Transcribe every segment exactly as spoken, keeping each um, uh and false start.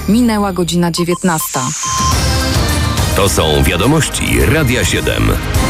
Minęła godzina dziewiętnasta. To są wiadomości Radia siedem.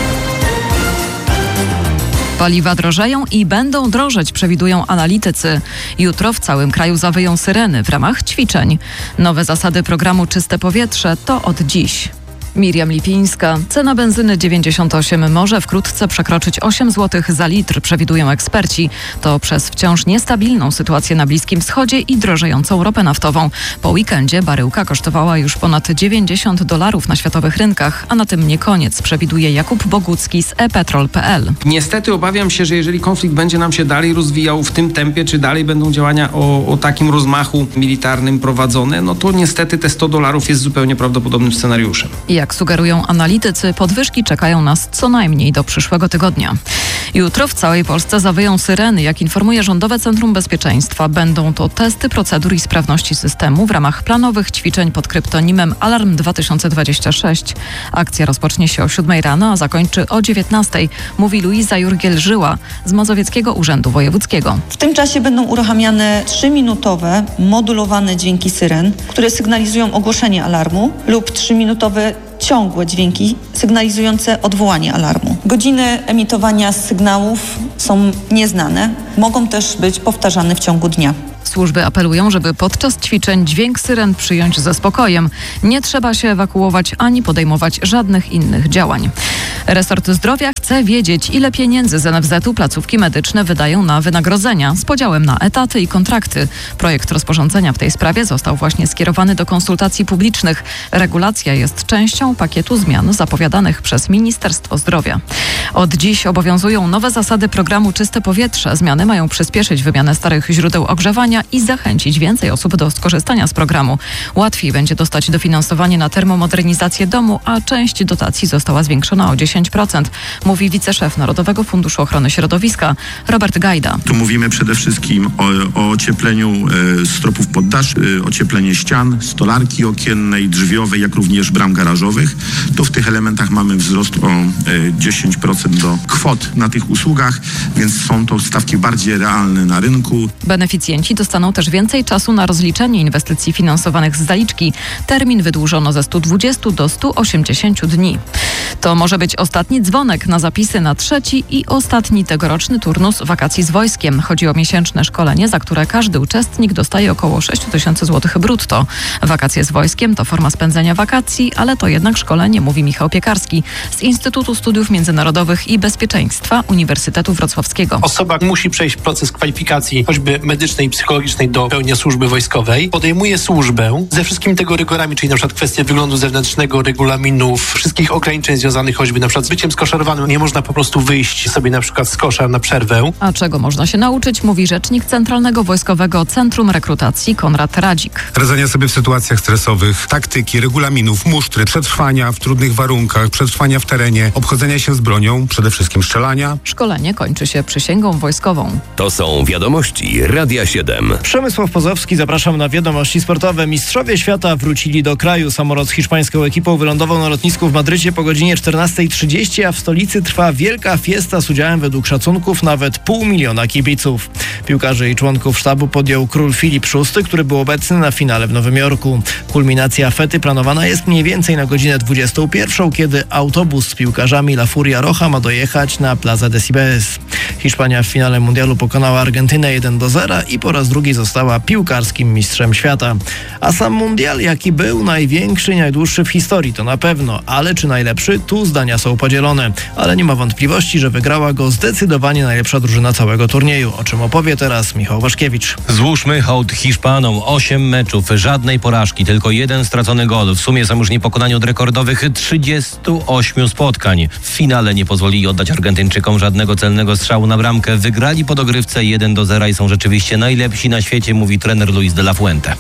Paliwa drożeją i będą drożeć, przewidują analitycy. Jutro w całym kraju zawyją syreny w ramach ćwiczeń. Nowe zasady programu Czyste Powietrze to od dziś. Miriam Lipińska. Cena benzyny dziewięćdziesiąt osiem może wkrótce przekroczyć osiem złotych za litr, przewidują eksperci. To przez wciąż niestabilną sytuację na Bliskim Wschodzie i drożejącą ropę naftową. Po weekendzie baryłka kosztowała już ponad dziewięćdziesiąt dolarów na światowych rynkach, a na tym nie koniec, przewiduje Jakub Bogucki z e petrol kropka pe el. Niestety obawiam się, że jeżeli konflikt będzie nam się dalej rozwijał w tym tempie, czy dalej będą działania o, o takim rozmachu militarnym prowadzone, no to niestety te sto dolarów jest zupełnie prawdopodobnym scenariuszem. Jak sugerują analitycy, podwyżki czekają nas co najmniej do przyszłego tygodnia. Jutro w całej Polsce zawyją syreny. Jak informuje Rządowe Centrum Bezpieczeństwa, będą to testy procedur i sprawności systemu w ramach planowych ćwiczeń pod kryptonimem Alarm dwa tysiące dwadzieścia sześć. Akcja rozpocznie się o siódmej rano, a zakończy o dziewiętnastej, mówi Luiza Jurgiel-Żyła z Mazowieckiego Urzędu Wojewódzkiego. W tym czasie będą uruchamiane trzyminutowe, modulowane dźwięki syren, które sygnalizują ogłoszenie alarmu, lub trzyminutowe ciągłe dźwięki sygnalizujące odwołanie alarmu. Godziny emitowania sygnałów są nieznane, mogą też być powtarzane w ciągu dnia. Służby apelują, żeby podczas ćwiczeń dźwięk syren przyjąć ze spokojem. Nie trzeba się ewakuować ani podejmować żadnych innych działań. Resort Zdrowia chce wiedzieć, ile pieniędzy z en ef zet u placówki medyczne wydają na wynagrodzenia z podziałem na etaty i kontrakty. Projekt rozporządzenia w tej sprawie został właśnie skierowany do konsultacji publicznych. Regulacja jest częścią pakietu zmian zapowiadanych przez Ministerstwo Zdrowia. Od dziś obowiązują nowe zasady programu Czyste Powietrze. Zmiany mają przyspieszyć wymianę starych źródeł ogrzewania i zachęcić więcej osób do skorzystania z programu. Łatwiej będzie dostać dofinansowanie na termomodernizację domu, a część dotacji została zwiększona o dziesięć procent, mówi wiceszef Narodowego Funduszu Ochrony Środowiska Robert Gajda. Tu mówimy przede wszystkim o, o ociepleniu e, stropów poddasz, e, ocieplenie ścian, stolarki okiennej, drzwiowej, jak również bram garażowych. To w tych elementach mamy wzrost o e, dziesięć procent do kwot na tych usługach, więc są to stawki bardziej realne na rynku. Beneficjenci dostaną też więcej czasu na rozliczenie inwestycji finansowanych z zaliczki. Termin wydłużono ze stu dwudziestu do stu osiemdziesięciu dni. To może być ostatni dzwonek na zapisy na trzeci i ostatni tegoroczny turnus wakacji z wojskiem. Chodzi o miesięczne szkolenie, za które każdy uczestnik dostaje około sześć tysięcy złotych brutto. Wakacje z wojskiem to forma spędzenia wakacji, ale to jednak szkolenie, mówi Michał Piekarski z Instytutu Studiów Międzynarodowych i Bezpieczeństwa Uniwersytetu Wrocławskiego. Osoba musi przejść proces kwalifikacji choćby medycznej i psychologicznej do pełnienia służby wojskowej. Podejmuje służbę ze wszystkimi tego rygorami, czyli na przykład kwestie wyglądu zewnętrznego, regulaminów, wszystkich ograniczeń związanych choćby na przykład z byciem skoszarowanym. Nie można po prostu wyjść sobie na przykład z kosza na przerwę. A czego można się nauczyć, mówi rzecznik Centralnego Wojskowego Centrum Rekrutacji Konrad Radzik. Radzenia sobie w sytuacjach stresowych, taktyki, regulaminów, musztry, przetrwania w trudnych warunkach, przetrwania w terenie, obchodzenia się z bronią, przede wszystkim strzelania. Szkolenie kończy się przysięgą wojskową. To są wiadomości Radia siedem. Przemysław Pozowski, zapraszam na wiadomości sportowe. Mistrzowie świata wrócili do kraju. Samolot z hiszpańską ekipą wylądował na lotnisku w Madrycie po godzinie czternastej trzydzieści, a w stolicy trwa wielka fiesta z udziałem według szacunków nawet pół miliona kibiców. Piłkarzy i członków sztabu podjął król Filip szósty, który był obecny na finale w Nowym Jorku. Kulminacja fety planowana jest mniej więcej na godzinę dwudziestą pierwszą, kiedy autobus z piłkarzami La Furia Roja ma dojechać na Plaza de Cibeles. Hiszpania w finale mundialu pokonała Argentynę jeden do zera i po raz drugi została piłkarskim mistrzem świata. A sam mundial, jaki był, największy i najdłuższy w historii, to na pewno, ale czy najlepszy? Tu zdania są podzielone, ale nie ma wątpliwości, że wygrała go zdecydowanie najlepsza drużyna całego turnieju, o czym opowie teraz Michał Waszkiewicz. Złóżmy hołd Hiszpanom. Osiem meczów, żadnej porażki, tylko jeden stracony gol. W sumie są już niepokonani od rekordowych trzydziestu ośmiu spotkań. W finale nie pozwolili oddać Argentyńczykom żadnego celnego strzału na bramkę. Wygrali po dogrywce jeden do zera i są rzeczywiście najlepsi na świecie, mówi trener Luis de la Fuente.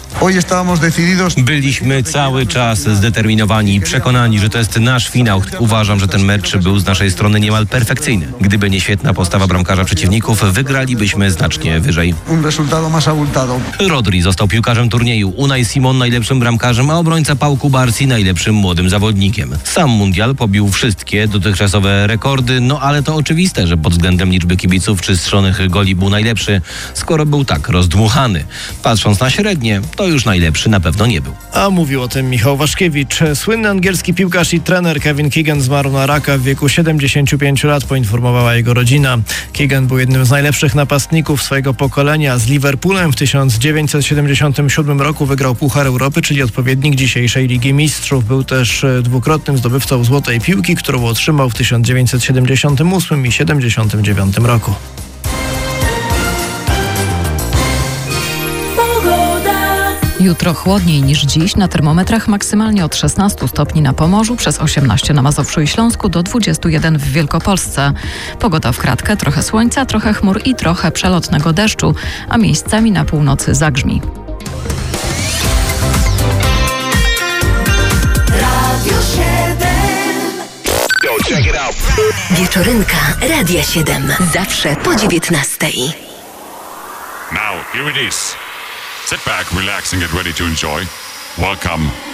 Byliśmy cały czas zdeterminowani i przekonani, że to jest nasz finał. Uważam, że ten mecz był z naszej strony niemal perfekcyjny. Gdyby nie świetna postawa bramkarza przeciwników, wygralibyśmy znacznie wyżej. Rodri został piłkarzem turnieju, Unai Simon najlepszym bramkarzem, a obrońca Pau Cubarsí najlepszym młodym zawodnikiem. Sam mundial pobił wszystkie dotychczasowe rekordy, no ale to oczywiste, że pod względem liczby kibiców czy strzelonych goli był najlepszy, skoro był tak rozdmuchany. Patrząc na średnie, to już już najlepszy na pewno nie był. A mówił o tym Michał Waszkiewicz. Słynny angielski piłkarz i trener Kevin Keegan zmarł na raka w wieku siedemdziesięciu pięciu lat, poinformowała jego rodzina. Keegan był jednym z najlepszych napastników swojego pokolenia. Z Liverpoolem w tysiąc dziewięćset siedemdziesiątym siódmym roku wygrał Puchar Europy, czyli odpowiednik dzisiejszej Ligi Mistrzów. Był też dwukrotnym zdobywcą Złotej Piłki, którą otrzymał w tysiąc dziewięćset siedemdziesiątym ósmym i siedemdziesiątym dziewiątym roku. Jutro chłodniej niż dziś, na termometrach maksymalnie od szesnastu stopni na Pomorzu, przez osiemnaście na Mazowszu i Śląsku, do dwudziestu jeden w Wielkopolsce. Pogoda w kratkę, trochę słońca, trochę chmur i trochę przelotnego deszczu, a miejscami na północy zagrzmi. Wieczorynka Radia siedem. Zawsze po dziewiętnastej. Now, here it is. Sit back, relax and get ready to enjoy. Welcome